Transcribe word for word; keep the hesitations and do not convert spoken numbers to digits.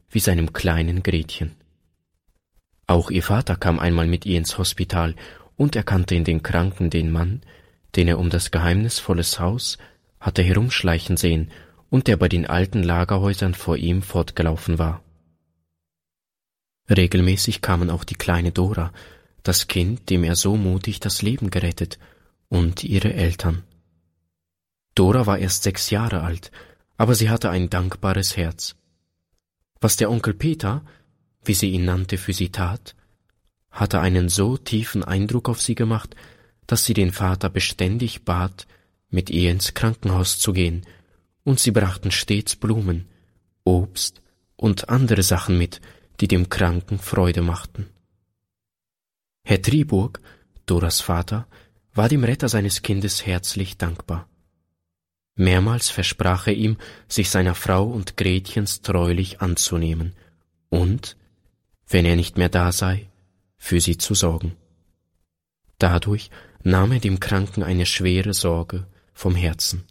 wie seinem kleinen Gretchen. Auch ihr Vater kam einmal mit ihr ins Hospital und erkannte in den Kranken den Mann, den er um das geheimnisvolles Haus hatte herumschleichen sehen und der bei den alten Lagerhäusern vor ihm fortgelaufen war. Regelmäßig kamen auch die kleine Dora, das Kind, dem er so mutig das Leben gerettet, und ihre Eltern. Dora war erst sechs Jahre alt, aber sie hatte ein dankbares Herz. Was der Onkel Peter, wie sie ihn nannte, für sie tat, hatte einen so tiefen Eindruck auf sie gemacht, dass sie den Vater beständig bat, mit ihr ins Krankenhaus zu gehen, und sie brachten stets Blumen, Obst und andere Sachen mit, die dem Kranken Freude machten. Herr Triburg, Doras Vater, war dem Retter seines Kindes herzlich dankbar. Mehrmals versprach er ihm, sich seiner Frau und Gretchens treulich anzunehmen und, wenn er nicht mehr da sei, für sie zu sorgen. Dadurch nahm er dem Kranken eine schwere Sorge vom Herzen.